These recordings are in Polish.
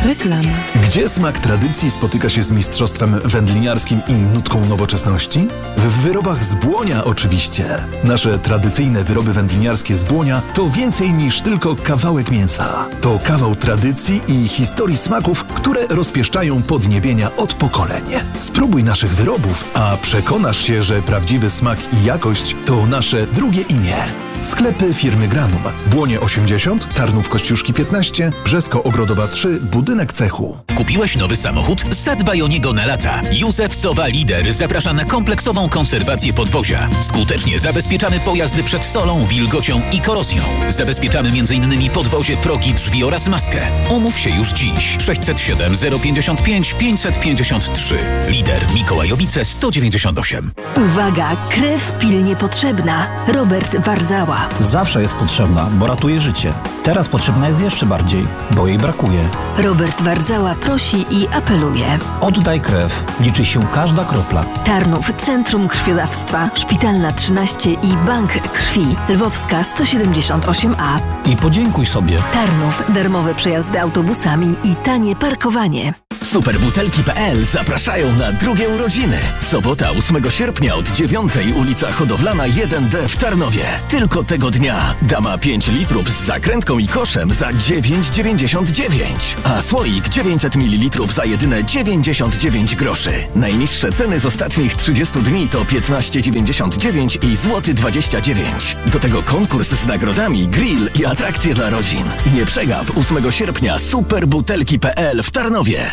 Reklama. Gdzie smak tradycji spotyka się z mistrzostwem wędliniarskim i nutką nowoczesności? W wyrobach z Błonia oczywiście. Nasze tradycyjne wyroby wędliniarskie z Błonia to więcej niż tylko kawałek mięsa. To kawał tradycji i historii smaków, które rozpieszczają podniebienia od pokoleń. Spróbuj naszych wyrobów, a przekonasz się, że prawdziwy smak i jakość to nasze drugie imię. Sklepy firmy Granum. Błonie 80, Tarnów Kościuszki 15, Brzesko-Ogrodowa 3, budynek cechu. Kupiłeś nowy samochód? Zadbaj o niego na lata. Józef Sowa Lider zaprasza na kompleksową konserwację podwozia. Skutecznie zabezpieczamy pojazdy przed solą, wilgocią i korozją. Zabezpieczamy m.in. podwozie, progi, drzwi oraz maskę. Umów się już dziś. 607 055 553. Lider Mikołajowice 198. Uwaga, krew pilnie potrzebna. Robert Wardzała. Zawsze jest potrzebna, bo ratuje życie. Teraz potrzebna jest jeszcze bardziej, bo jej brakuje. Robert Wardzała prosi i apeluje. Oddaj krew. Liczy się każda kropla. Tarnów, Centrum Krwiodawstwa, Szpitalna 13 i Bank Krwi. Lwowska 178A. I podziękuj sobie. Tarnów, darmowe przejazdy autobusami i tanie parkowanie. Superbutelki.pl zapraszają na drugie urodziny. Sobota 8 sierpnia od 9 ulica Hodowlana 1D w Tarnowie. Tylko tego dnia dama 5 litrów z zakrętką i koszem za 9,99, a słoik 900 ml za jedyne 99 groszy. Najniższe ceny z ostatnich 30 dni to 15,99 i złoty 29. Do tego konkurs z nagrodami, grill i atrakcje dla rodzin. Nie przegap 8 sierpnia Superbutelki.pl w Tarnowie.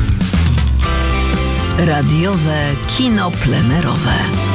Radiowe kino plenerowe.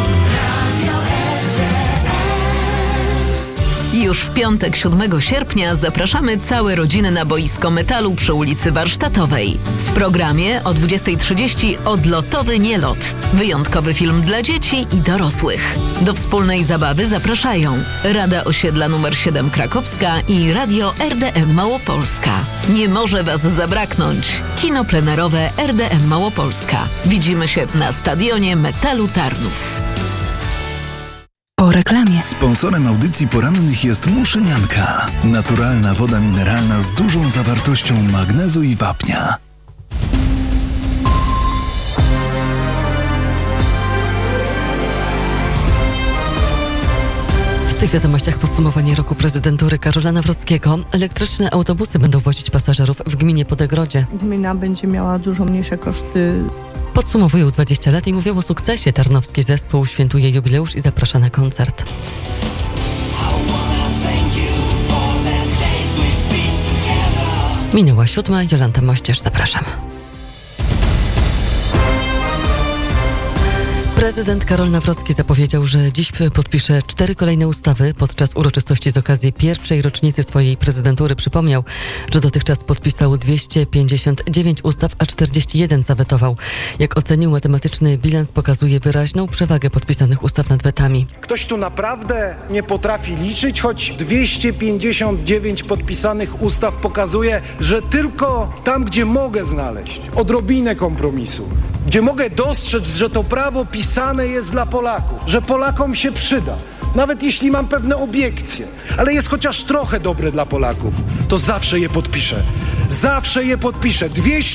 Już w piątek 7 sierpnia zapraszamy całe rodziny na boisko metalu przy ulicy Warsztatowej. W programie o 20:30 Odlotowy nielot. Wyjątkowy film dla dzieci i dorosłych. Do wspólnej zabawy zapraszają Rada Osiedla nr 7 Krakowska i Radio RDN Małopolska. Nie może Was zabraknąć. Kino plenerowe RDN Małopolska. Widzimy się na stadionie Metalu Tarnów. Po reklamie. Sponsorem audycji porannych jest Muszynianka. Naturalna woda mineralna z dużą zawartością magnezu i wapnia. W tych wiadomościach podsumowanie roku prezydentury Karola Nawrockiego. Elektryczne autobusy będą wozić pasażerów w gminie Podegrodzie. Gmina będzie miała dużo mniejsze koszty. Podsumowują 20 lat i mówią o sukcesie. Tarnowski zespół świętuje jubileusz i zaprasza na koncert. Minęła 7, Jolanta Mościerz, zapraszam. Prezydent Karol Nawrocki zapowiedział, że dziś podpisze 4 kolejne ustawy. Podczas uroczystości z okazji pierwszej rocznicy swojej prezydentury przypomniał, że dotychczas podpisał 259 ustaw, a 41 zawetował. Jak ocenił, matematyczny bilans pokazuje wyraźną przewagę podpisanych ustaw nad wetami. Ktoś tu naprawdę nie potrafi liczyć, choć 259 podpisanych ustaw pokazuje, że tylko tam, gdzie mogę znaleźć odrobinę kompromisu, gdzie mogę dostrzec, że to prawo pisane jest dla Polaków, że Polakom się przyda, nawet jeśli mam pewne obiekcje, ale jest chociaż trochę dobre dla Polaków, to zawsze je podpiszę. Zawsze je podpiszę.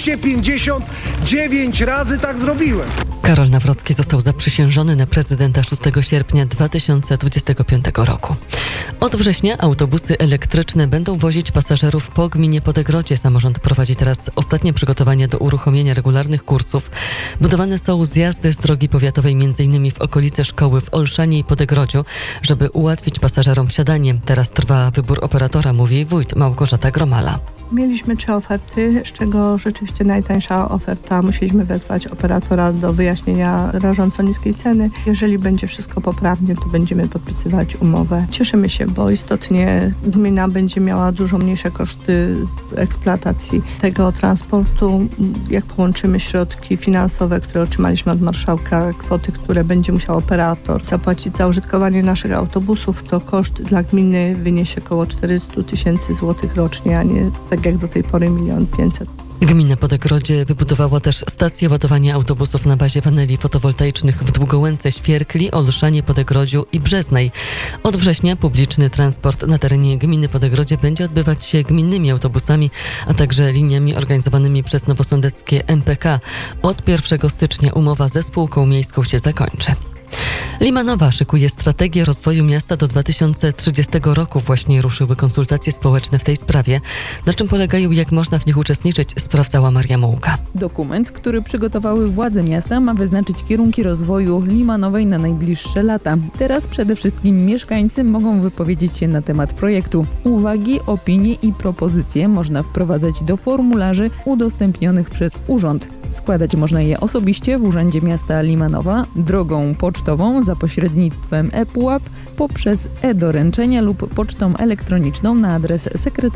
259 razy tak zrobiłem. Karol Nawrocki został zaprzysiężony na prezydenta 6 sierpnia 2025 roku. Od września autobusy elektryczne będą wozić pasażerów po gminie Podegrodzie. Samorząd prowadzi teraz ostatnie przygotowania do uruchomienia regularnych kursów. Budowane są zjazdy z drogi powiatowej m.in. w okolice szkoły w Olszanie i Podegrodziu, żeby ułatwić pasażerom wsiadanie. Teraz trwa wybór operatora, mówi wójt Małgorzata Gromala. Mieliśmy 3 oferty, z czego rzeczywiście najtańsza oferta. Musieliśmy wezwać operatora do wyjaśnienia rażąco niskiej ceny. Jeżeli będzie wszystko poprawnie, to będziemy podpisywać umowę. Cieszymy się, bo istotnie gmina będzie miała dużo mniejsze koszty eksploatacji tego transportu. Jak połączymy środki finansowe, które otrzymaliśmy od marszałka, kwoty, które będzie musiał operator zapłacić za użytkowanie naszych autobusów, to koszt dla gminy wyniesie około 400 000 złotych rocznie, a nie tak tak jak do tej pory 1 500 000. Gmina Podegrodzie wybudowała też stację ładowania autobusów na bazie paneli fotowoltaicznych w Długołęce, Świerkli, Olszanie, Podegrodziu i Brzeznej. Od września publiczny transport na terenie gminy Podegrodzie będzie odbywać się gminnymi autobusami, a także liniami organizowanymi przez nowosądeckie MPK. Od 1 stycznia umowa ze spółką miejską się zakończy. Limanowa szykuje strategię rozwoju miasta do 2030 roku. Właśnie ruszyły konsultacje społeczne w tej sprawie. Na czym polegają, jak można w nich uczestniczyć, sprawdzała Maria Mułka. Dokument, który przygotowały władze miasta, ma wyznaczyć kierunki rozwoju Limanowej na najbliższe lata. Teraz przede wszystkim mieszkańcy mogą wypowiedzieć się na temat projektu. Uwagi, opinie i propozycje można wprowadzać do formularzy udostępnionych przez urząd. Składać można je osobiście w Urzędzie Miasta Limanowa, drogą pocztową za pośrednictwem ePUAP, poprzez e-doręczenia lub pocztą elektroniczną na adres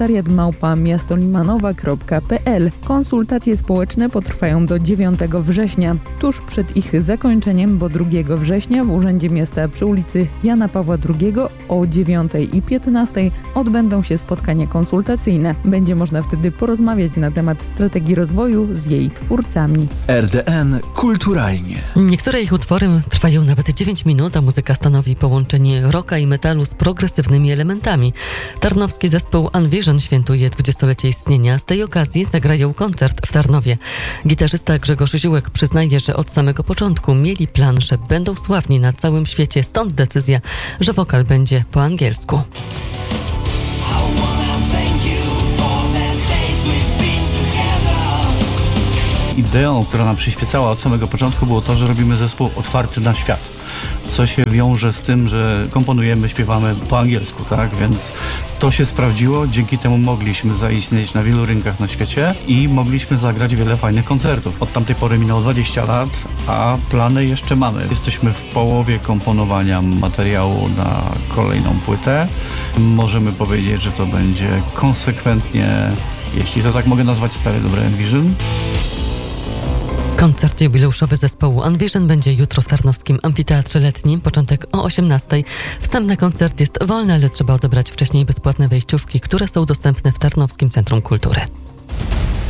sekretariat@miastolimanowa.pl. Konsultacje społeczne potrwają do 9 września. Tuż przed ich zakończeniem, bo 2 września w Urzędzie Miasta przy ulicy Jana Pawła II o 9 i 15 odbędą się spotkania konsultacyjne. Będzie można wtedy porozmawiać na temat strategii rozwoju z jej twórcami. RDN kulturalnie. Niektóre ich utwory trwają nawet 9 minut, a muzyka stanowi połączenie rocka i metalu z progresywnymi elementami. Tarnowski zespół Unvision świętuje 20-lecie istnienia. Z tej okazji zagrają koncert w Tarnowie. Gitarzysta Grzegorz Ziółek przyznaje, że od samego początku mieli plan, że będą sławni na całym świecie, stąd decyzja, że wokal będzie po angielsku. Ideą, która nam przyświecała od samego początku, było to, że robimy zespół otwarty na świat. Co się wiąże z tym, że komponujemy, śpiewamy po angielsku, tak? Więc to się sprawdziło, dzięki temu mogliśmy zaistnieć na wielu rynkach na świecie i mogliśmy zagrać wiele fajnych koncertów. Od tamtej pory minęło 20 lat, a plany jeszcze mamy. Jesteśmy w połowie komponowania materiału na kolejną płytę. Możemy powiedzieć, że to będzie konsekwentnie, jeśli to tak mogę nazwać, stare dobre Envision. Koncert jubileuszowy zespołu Unvision będzie jutro w Tarnowskim Amfiteatrze Letnim, początek o 18:00. Wstęp na koncert jest wolny, ale trzeba odebrać wcześniej bezpłatne wejściówki, które są dostępne w Tarnowskim Centrum Kultury.